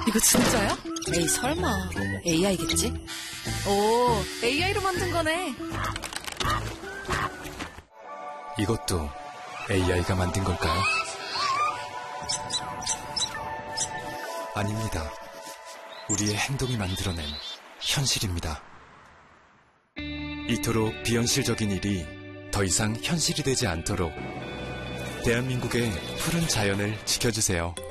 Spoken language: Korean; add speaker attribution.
Speaker 1: 이거 진짜야?
Speaker 2: 에이, 설마. AI겠지?
Speaker 1: 오, AI로 만든 거네.
Speaker 3: 이것도 AI가 만든 걸까요? 아닙니다. 우리의 행동이 만들어낸 현실입니다. 이토록 비현실적인 일이 더 이상 현실이 되지 않도록 대한민국의 푸른 자연을 지켜주세요.